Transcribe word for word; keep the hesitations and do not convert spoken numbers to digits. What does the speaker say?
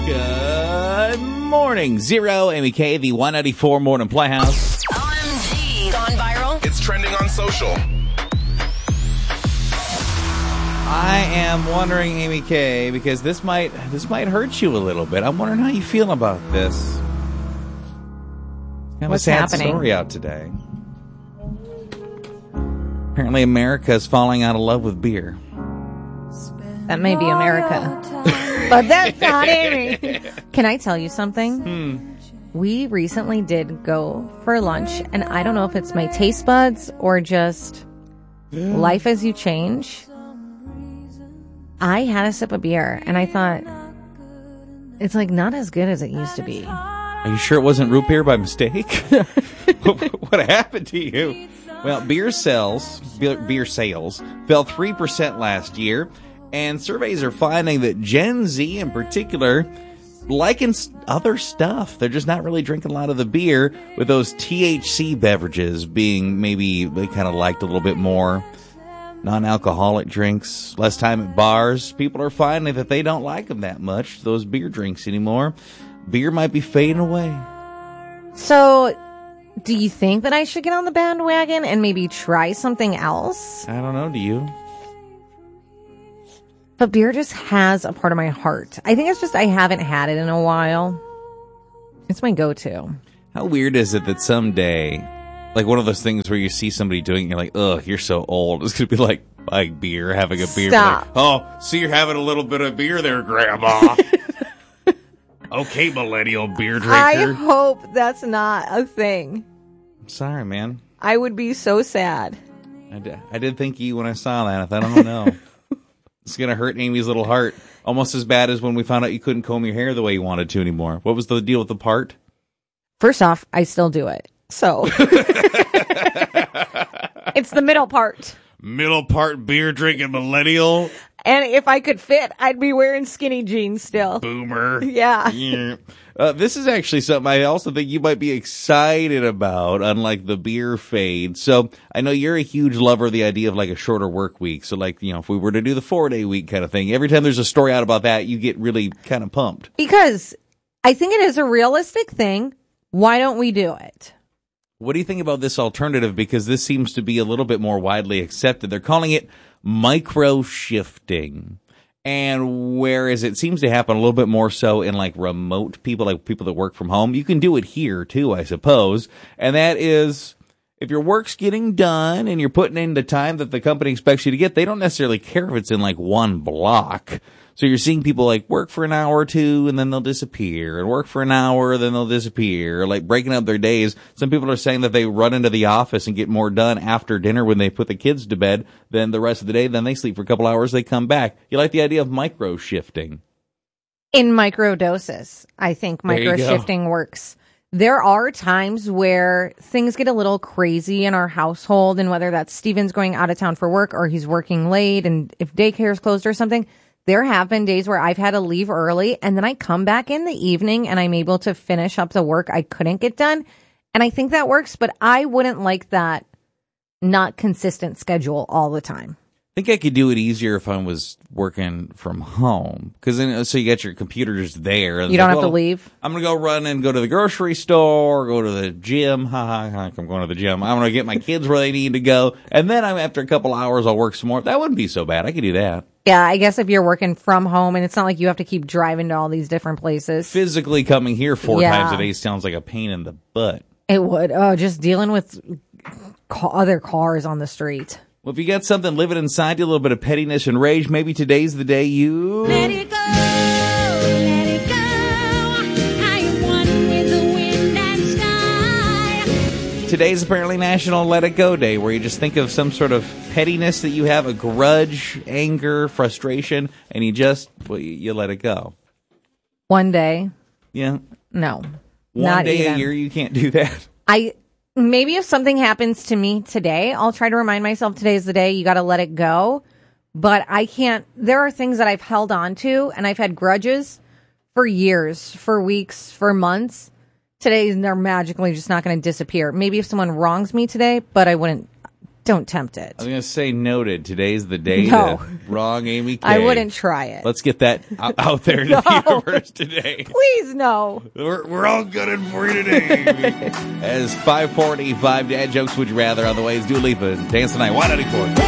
Good morning. Zero, Amy K, the one ninety-four Morning Playhouse. O M G. Gone viral. It's trending on social. I am wondering, Amy K, because this might this might hurt you a little bit. I'm wondering how you feel about this. Kind of What's a sad happening? story out today. Apparently, America is falling out of love with beer. That may be America. But that's not Amy. Can I tell you something? Hmm. We recently did go for lunch, and I don't know if it's my taste buds or just life as you change. I had a sip of beer, and I thought, it's like not as good as it used to be. Are you sure it wasn't root beer by mistake? What happened to you? Well, beer sales, beer, beer sales fell three percent last year, and surveys are finding that Gen Z in particular liking other stuff. They're just not really drinking a lot of the beer, with those T H C beverages being maybe they kind of liked a little bit more. Non-alcoholic drinks, less time at bars. People are finding that they don't like them that much, those beer drinks anymore. Beer might be fading away. So, do you think that I should get on the bandwagon and maybe try something else? I don't know, do you? But beer just has a part of my heart. I think it's just I haven't had it in a while. It's my go-to. How weird is it that someday, like one of those things where you see somebody doing it, and you're like, ugh, you're so old. It's going to be like buying beer, having a beer. Stop. Like, oh, so you're having a little bit of beer there, Grandma. Okay, millennial beer drinker. I hope that's not a thing. I'm sorry, man. I would be so sad. I did, I did think of you when I saw that. I thought, oh, no. It's going to hurt Amy's little heart. Almost as bad as when we found out you couldn't comb your hair the way you wanted to anymore. What was the deal with the part? First off, I still do it. So. It's the middle part. Middle part beer drinking millennial. And if I could fit, I'd be wearing skinny jeans still. Boomer. Yeah. Yeah. Uh, this is actually something I also think you might be excited about, unlike the beer fade. So I know you're a huge lover of the idea of like a shorter work week. So like, you know, if we were to do the four day week kind of thing, every time there's a story out about that, you get really kind of pumped. Because I think it is a realistic thing. Why don't we do it? What do you think about this alternative? Because this seems to be a little bit more widely accepted. They're calling it micro shifting. And whereas it seems to happen a little bit more so in like remote people, like people that work from home, you can do it here too, I suppose. And that is, if your work's getting done and you're putting in the time that the company expects you to get, they don't necessarily care if it's in like one block. So you're seeing people like work for an hour or two and then they'll disappear, and work for an hour, then they'll disappear, like breaking up their days. Some people are saying that they run into the office and get more done after dinner when they put the kids to bed than the rest of the day. Then they sleep for a couple hours, they come back. You like the idea of micro shifting? In micro doses, I think There you micro go. shifting works. There are times where things get a little crazy in our household, and whether that's Steven's going out of town for work or he's working late, and if daycare's closed or something, there have been days where I've had to leave early and then I come back in the evening and I'm able to finish up the work I couldn't get done. And I think that works, but I wouldn't like that not consistent schedule all the time. I think I could do it easier if I was working from home, because then so you got your computers there. And You don't like, have to well, leave? I'm gonna go run and go to the grocery store, go to the gym. Ha ha ha! I'm going to the gym. I'm gonna get my kids where they need to go, and then I'm after a couple hours I'll work some more. That wouldn't be so bad. I could do that. Yeah, I guess if you're working from home and it's not like you have to keep driving to all these different places. Physically coming here four Yeah. times a day sounds like a pain in the butt. It would. Oh, just dealing with ca- other cars on the street. Well, if you got something living inside you, a little bit of pettiness and rage, maybe today's the day you... Let it go, let it go. I am one with the wind and sky. Today's apparently National Let It Go Day, where you just think of some sort of pettiness that you have, a grudge, anger, frustration, and you just, well, you, you let it go. One day. Yeah. No. One not day even. a year, you can't do that. I maybe if something happens to me today, I'll try to remind myself today's the day. You got to let it go. But I can't. There are things that I've held on to, and I've had grudges for years, for weeks, for months. Today, they're magically just not going to disappear. Maybe if someone wrongs me today, but I wouldn't Don't tempt it. I was going to say noted. Today's the day No. to wrong Amy K. I wouldn't try it. Let's get that out, out there in the No. universe today. Please, no. We're, we're all gunning for you today. As five forty-five dad jokes, would you rather on the way is Dua Lipa and Dance Tonight, one ninety-four.